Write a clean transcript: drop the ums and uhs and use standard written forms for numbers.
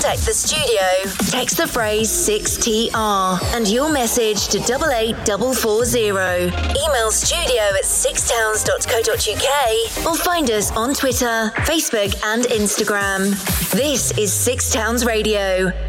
contact the studio, text the phrase 6TR and your message to 88440. Email studio@sixtowns.co.uk or find us on Twitter, Facebook and Instagram. This is Six Towns Radio.